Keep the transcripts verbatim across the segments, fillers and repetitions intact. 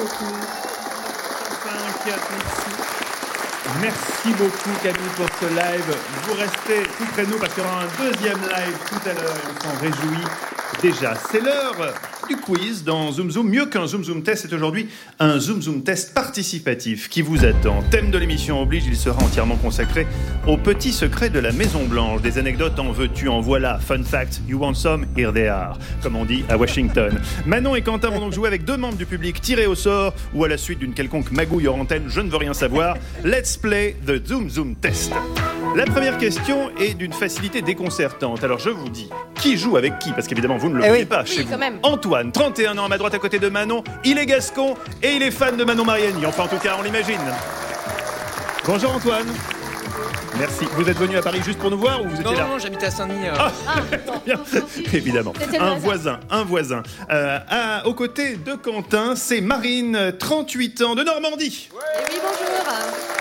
beaucoup. Merci. Merci beaucoup Camille pour ce live. Vous restez tout près de nous parce qu'il y aura un deuxième live tout à l'heure et on s'en réjouit déjà. C'est l'heure du quiz dans Zoom Zoom. Mieux qu'un Zoom Zoom test, c'est aujourd'hui un Zoom Zoom test participatif qui vous attend. Thème de l'émission oblige, il sera entièrement consacré aux petits secrets de la Maison Blanche. Des anecdotes en veux-tu, en voilà. Fun fact, you want some? Here they are, comme on dit à Washington. Manon et Quentin vont donc jouer avec deux membres du public tirés au sort ou à la suite d'une quelconque magouille hors antenne, je ne veux rien savoir. Let's play the Zoom Zoom test. La première question est d'une facilité déconcertante. Alors je vous dis, qui joue avec qui? Parce qu'évidemment vous ne le eh voyez oui. pas oui, chez vous. Même. Antoine, trente et un ans, à ma droite à côté de Manon. Il est gascon et il est fan de Manon Mariani. Enfin en tout cas on l'imagine. Bonjour Antoine. Merci. Vous êtes venu à Paris juste pour nous voir ou vous étiez non, là? Non, non, j'habite à Saint-Denis. Euh... Ah, bien. Évidemment. Un voisin, un voisin. Euh, à, aux côtés de Quentin, c'est Marine, trente-huit ans, de Normandie. Ouais. Et oui, bonjour.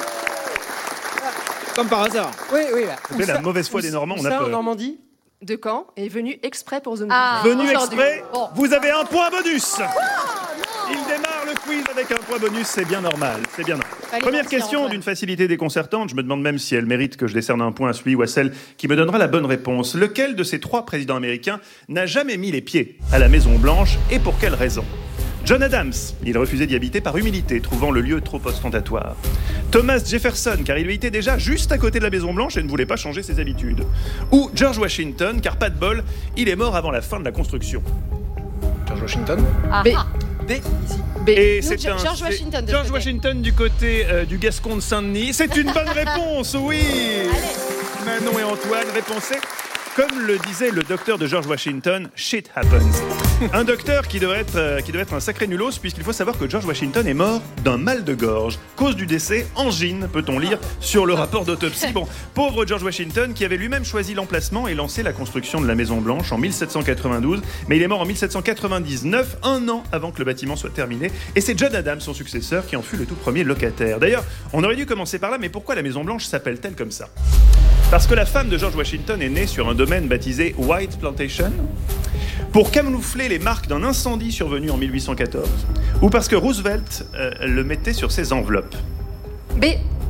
Comme par hasard. Oui, oui. C'est la mauvaise foi des Normands. On a ça, peur. En Normandie? De Caen est venu exprès pour Zoom. Ah, venu exprès, bon. Vous avez un point bonus. Oh, il démarre le quiz avec un point bonus, c'est bien normal. C'est bien normal. Allez, Première merci, question Antoine. d'une facilité déconcertante. Je me demande même si elle mérite que je décerne un point à celui ou à celle qui me donnera la bonne réponse. Lequel de ces trois présidents américains n'a jamais mis les pieds à la Maison Blanche et pour quelle raison? John Adams, il refusait d'y habiter par humilité, trouvant le lieu trop ostentatoire. Thomas Jefferson, car il habitait déjà juste à côté de la Maison Blanche et ne voulait pas changer ses habitudes. Ou George Washington, car pas de bol, il est mort avant la fin de la construction. George Washington. Ah, B. ah. B, ici. B. Et Nous, c'est George un, c'est Washington, de George ce côté. Washington du côté euh, du Gascon de Saint-Denis. C'est une bonne réponse, oui. Allez. Manon et Antoine, réponcez. Comme le disait le docteur de George Washington, shit happens. Un docteur qui devrait être, euh, qui devait être un sacré nulos, puisqu'il faut savoir que George Washington est mort d'un mal de gorge. Cause du décès, angine, peut-on lire sur le rapport d'autopsie. Bon, pauvre George Washington, qui avait lui-même choisi l'emplacement et lancé la construction de la Maison Blanche en mille sept cent quatre-vingt-douze, mais il est mort en mille sept cent quatre-vingt-dix-neuf, un an avant que le bâtiment soit terminé. Et c'est John Adams, son successeur, qui en fut le tout premier locataire. D'ailleurs, on aurait dû commencer par là, mais pourquoi la Maison Blanche s'appelle-t-elle comme ça? Parce que la femme de George Washington est née sur un domaine baptisé White Plantation, pour camoufler les marques d'un incendie survenu en mille huit cent quatorze, ou parce que Roosevelt euh, le mettait sur ses enveloppes. B.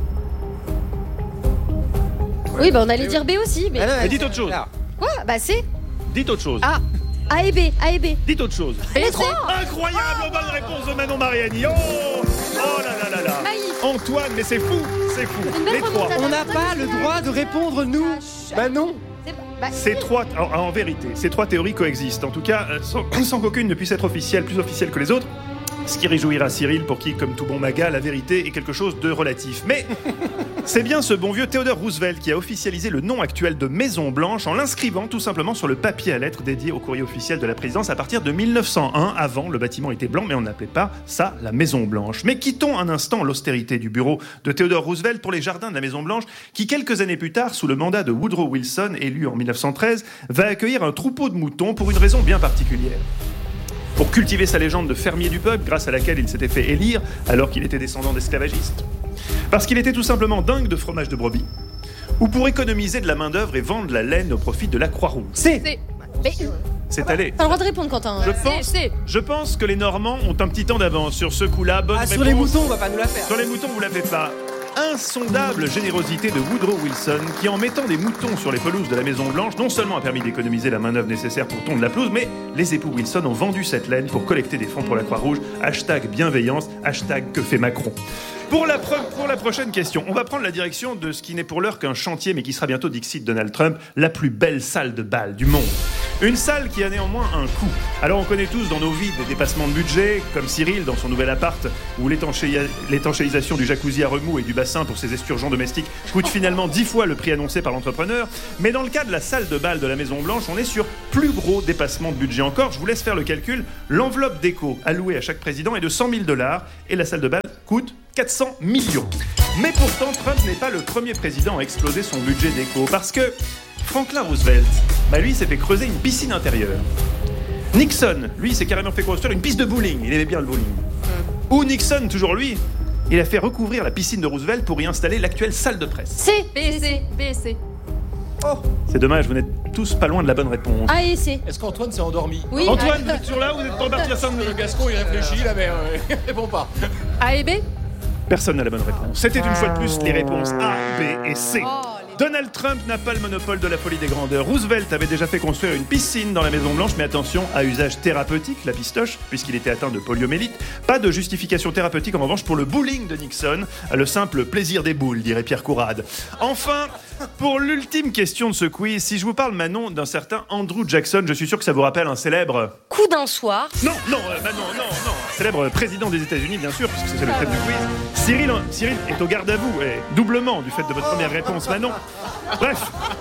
Oui, bah on allait dire B aussi. Mais, Ah non, Mais dites autre chose. là. quoi? Bah C. Dites autre chose. A. A et B. A et B. Dites autre chose. Les trois. Incroyable bonne réponse de Manon Mariani. Oh, oh là là là là. Maïf. Antoine, mais c'est fou, c'est fou. Une belle Les trois. remontada. On n'a pas le droit de répondre, nous. Bah non. C'est- bah, Ces trois, en, en vérité, ces trois théories coexistent. En tout cas, euh, sans, sans qu'aucune ne puisse être officielle, plus officielle que les autres. Ce qui réjouira Cyril, pour qui, comme tout bon maga, la vérité est quelque chose de relatif. Mais c'est bien ce bon vieux Theodore Roosevelt qui a officialisé le nom actuel de Maison Blanche en l'inscrivant tout simplement sur le papier à lettres dédié au courrier officiel de la présidence à partir de mille neuf cent un. Avant, le bâtiment était blanc, mais on n'appelait pas ça la Maison Blanche. Mais quittons un instant l'austérité du bureau de Theodore Roosevelt pour les jardins de la Maison Blanche, qui quelques années plus tard, sous le mandat de Woodrow Wilson, élu en mille neuf cent treize, va accueillir un troupeau de moutons pour une raison bien particulière. Pour cultiver sa légende de fermier du peuple, grâce à laquelle il s'était fait élire alors qu'il était descendant d'esclavagistes. Parce qu'il était tout simplement dingue de fromage de brebis. Ou pour économiser de la main-d'œuvre et vendre la laine au profit de la Croix-Rouge. C. C. B. C'est allé. T'as le droit de répondre, Quentin. Je Euh, pense, C. je pense que les Normands ont un petit temps d'avance sur ce coup-là. Bonne Ah, réponse. sur les moutons, on va pas nous la faire. Sur les moutons, vous la faites pas. Insondable générosité de Woodrow Wilson, qui en mettant des moutons sur les pelouses de la Maison Blanche, non seulement a permis d'économiser la main-d'œuvre nécessaire pour tondre la pelouse, mais les époux Wilson ont vendu cette laine pour collecter des fonds pour la Croix-Rouge. Hashtag bienveillance, hashtag que fait Macron. Pour la, pre- pour la prochaine question, on va prendre la direction de ce qui n'est pour l'heure qu'un chantier, mais qui sera bientôt, dixit Donald Trump, la plus belle salle de bal du monde. Une salle qui a néanmoins un coût. Alors on connaît tous dans nos vies des dépassements de budget, comme Cyril dans son nouvel appart, où l'étanchéia- l'étanchéisation du jacuzzi à remous et du bassin pour ses esturgeons domestiques coûte finalement dix fois le prix annoncé par l'entrepreneur. Mais dans le cas de la salle de bal de la Maison Blanche, on est sur plus gros dépassement de budget encore. Je vous laisse faire le calcul. L'enveloppe déco allouée à chaque président est de cent mille dollars et la salle de bal coûte quatre cents millions. Mais pourtant, Trump n'est pas le premier président à exploser son budget déco, parce que Franklin Roosevelt, bah lui, s'est fait creuser une piscine intérieure. Nixon, lui, s'est carrément fait construire une piste de bowling. Il aimait bien le bowling. Mm. Ou Nixon, toujours lui, il a fait recouvrir la piscine de Roosevelt pour y installer l'actuelle salle de presse. C. B, C. B, C. Oh. C'est dommage, vous n'êtes tous pas loin de la bonne réponse. A et C. Est-ce qu'Antoine s'est endormi? Oui. Antoine, vous êtes toujours là? Vous êtes pas reparti à saint Le Gascon, il réfléchit là, mais euh, il répond pas. A et B. Personne n'a la bonne réponse. C'était une fois de plus les réponses A, B et C. Oh, Donald Trump n'a pas le monopole de la folie des grandeurs. Roosevelt avait déjà fait construire une piscine dans la Maison Blanche, mais attention, à usage thérapeutique, la pistoche, puisqu'il était atteint de poliomyélite. Pas de justification thérapeutique en revanche pour le bowling de Nixon, le simple plaisir des boules, dirait Pierre Courade. Enfin, pour l'ultime question de ce quiz, si je vous parle Manon d'un certain Andrew Jackson, je suis sûr que ça vous rappelle un célèbre... Coup d'un soir. Non, non, euh, Manon, non, non, un célèbre président des États-Unis, bien sûr, puisque c'est le thème du quiz. Cyril, Cyril est au garde à vous, et doublement du fait de votre première réponse, Manon. Bref,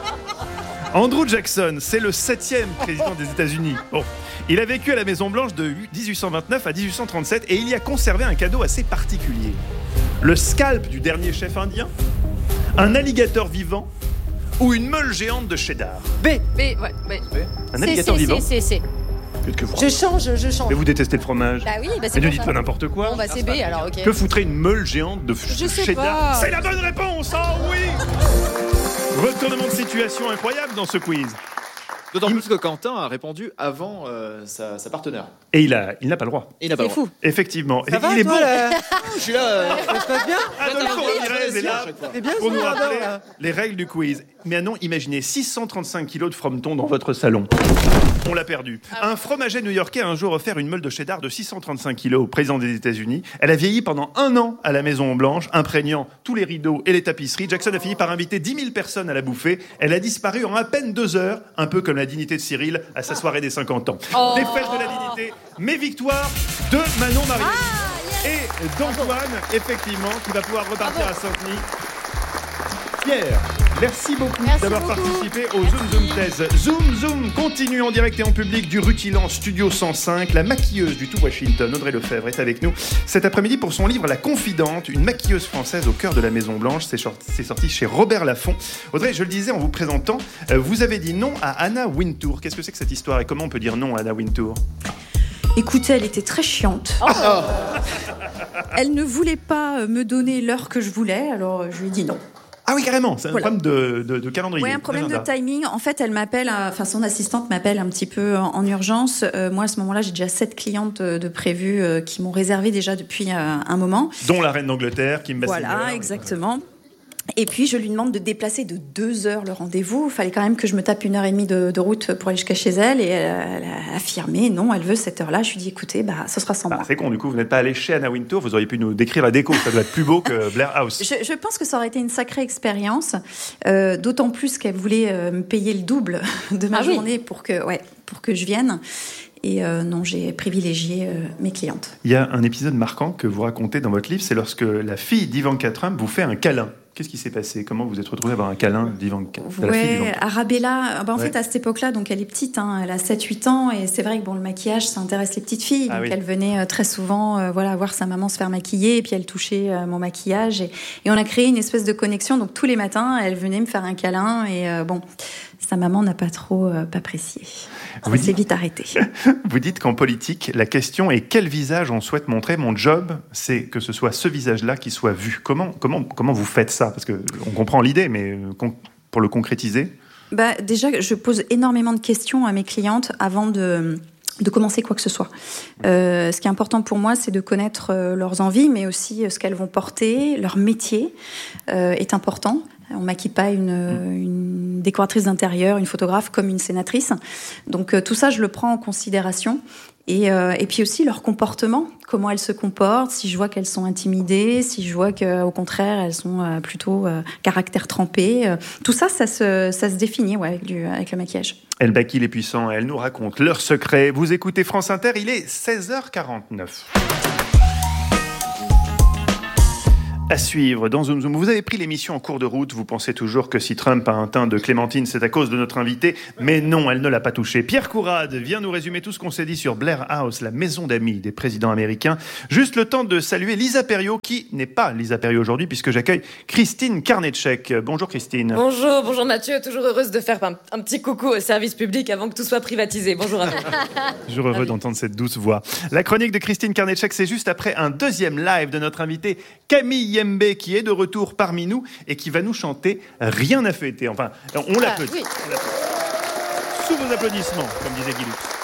Andrew Jackson, c'est le septième président des États-Unis. Bon, il a vécu à la Maison-Blanche de dix-huit cent vingt-neuf à dix-huit cent trente-sept et il y a conservé un cadeau assez particulier. Le scalp du dernier chef indien, un alligator vivant ou une meule géante de cheddar. B. B, ouais, B. Un C, alligator C, vivant. C, C, C. Qu'est-ce que vous Je change, je change. Mais vous détestez le fromage. Bah oui, bah c'est Mais ne pour dites ça. pas n'importe quoi. Bon, bah c'est B alors, ok. Que foutrait une meule géante de Je sais cheddar? pas. C'est la bonne réponse, oh oui. Retournement de situation incroyable dans ce quiz. D'autant plus que Quentin a répondu avant euh, sa, sa partenaire. Et il a, il n'a pas le droit. Et il n'a pas C'est le droit. fou. Effectivement. Ça Et va, il est toi, bon. là Je suis là. euh, Ça se passe bien? Adolfo Ramirez est là C'est bien pour ce nous radar, rappeler là. les règles du quiz. Mais non, imaginez six cent trente-cinq kilos de frometon dans votre salon. On l'a perdu. Un fromager new-yorkais a un jour offert une meule de cheddar de six cent trente-cinq kilos au président des États-Unis. Elle a vieilli pendant un an à la Maison Blanche, imprégnant tous les rideaux et les tapisseries. Jackson a fini par inviter dix mille personnes à la bouffer. Elle a disparu en à peine deux heures, un peu comme la dignité de Cyril à sa soirée des cinquante ans. Oh. Défaite de la dignité, mais victoire de Manon Marie. Et d'Antoine, effectivement, qui va pouvoir repartir à Saint-Denis. Pierre, merci beaucoup Merci d'avoir beaucoup. participé au Zoom Zoom Thèse. Zoom Zoom continue en direct et en public du Rutilant Studio cent cinq. La maquilleuse du tout Washington, Audrey Lefebvre, est avec nous cet après-midi pour son livre La Confidente, une maquilleuse française au cœur de la Maison Blanche. C'est sorti, c'est sorti chez Robert Laffont. Audrey, je le disais en vous présentant, euh, vous avez dit non à Anna Wintour. Qu'est-ce que c'est que cette histoire et comment on peut dire non à Anna Wintour? Écoutez, elle était très chiante. Elle ne voulait pas me donner l'heure que je voulais, alors je lui ai dit non. Ah oui, carrément, c'est un Voilà. problème de, de, de calendrier. Oui, un problème de d'agenda. timing. En fait, elle m'appelle, euh, enfin son assistante m'appelle un petit peu en, en urgence. Euh, moi, à ce moment-là, j'ai déjà sept clientes de, de prévues euh, qui m'ont réservé déjà depuis euh, un moment. Dont la reine d'Angleterre, Kim Basinger. Voilà, exactement. Et puis, je lui demande de déplacer de deux heures le rendez-vous. Il fallait quand même que je me tape une heure et demie de, de route pour aller jusqu'à chez elle. Et elle, elle a affirmé, non, elle veut cette heure-là. Je lui dis, écoutez, bah, ce sera sans Ah, moi. c'est con, du coup, vous n'êtes pas allé chez Anna Wintour, vous auriez pu nous décrire la déco, ça doit être plus beau que Blair House. Je, je pense que ça aurait été une sacrée expérience, euh, d'autant plus qu'elle voulait euh, me payer le double de ma Ah oui. journée pour que, ouais, pour que je vienne. Et euh, non, j'ai privilégié euh, mes clientes. Il y a un épisode marquant que vous racontez dans votre livre, c'est lorsque la fille d'Ivanka Trump vous fait un câlin. Qu'est-ce qui s'est passé? Comment vous vous êtes retrouvée à avoir un câlin d'Ivanka, de la fille Ouais, d'Ivanka? Arabella, bah, en Ouais. fait, à cette époque-là, donc elle est petite, hein, elle a sept huit ans, et c'est vrai que bon, le maquillage, ça intéresse les petites filles. Ah Donc oui. elle venait euh, très souvent euh, voilà, voir sa maman se faire maquiller, et puis elle touchait euh, mon maquillage. Et, et on a créé une espèce de connexion. Donc tous les matins, elle venait me faire un câlin, et euh, bon, sa maman n'a pas trop euh, apprécié. Ça Oui. s'est vite arrêté. Vous dites qu'en politique, la question est quel visage on souhaite montrer. Mon job, c'est que ce soit ce visage-là qui soit vu. Comment, comment, comment vous faites ça? Parce qu'on comprend l'idée, mais euh, con- pour le concrétiser. Bah, déjà, je pose énormément de questions à mes clientes avant de, de commencer quoi que ce soit. Euh, ce qui est important pour moi, c'est de connaître euh, leurs envies, mais aussi euh, ce qu'elles vont porter. Leur métier euh, est important. On ne maquille pas une, une décoratrice d'intérieur, une photographe comme une sénatrice. Donc euh, tout ça, je le prends en considération. Et, euh, et puis aussi leur comportement, comment elles se comportent, si je vois qu'elles sont intimidées, si je vois qu'au contraire elles sont euh, plutôt euh, caractère trempé. Euh, tout ça, ça se, ça se définit ouais, avec, du, avec le maquillage. Elle maquille les puissants, elle nous raconte leurs secrets. Vous écoutez France Inter, il est seize heures quarante-neuf. À suivre dans Zoom Zoom. Vous avez pris l'émission en cours de route. Vous pensez toujours que si Trump a un teint de clémentine, c'est à cause de notre invité. Mais non, elle ne l'a pas touché. Pierre Courade vient nous résumer tout ce qu'on s'est dit sur Blair House, la maison d'amis des présidents américains. Juste le temps de saluer Lisa Perriot, qui n'est pas Lisa Perriot aujourd'hui, puisque j'accueille Christine Karnetchek. Bonjour Christine. Bonjour, bonjour Mathieu. Toujours heureuse de faire un, un petit coucou au service public avant que tout soit privatisé. Bonjour à vous. Toujours heureux d'entendre cette douce voix. La chronique de Christine Karnetchek, c'est juste après un deuxième live de notre invité Camille Yembe, qui est de retour parmi nous et qui va nous chanter Rien n'a fêté. Enfin, on l'applaudit. oui. On l'applaudit. sous vos applaudissements, comme disait Guy Lux.